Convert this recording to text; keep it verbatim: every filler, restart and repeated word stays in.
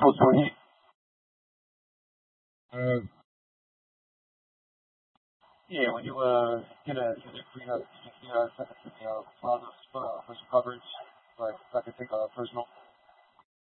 Oh, so he, Um, yeah, when you uh get a get a clean up, you know, send it to me. Uh, file this uh, for some coverage, so I, so I can take a personal.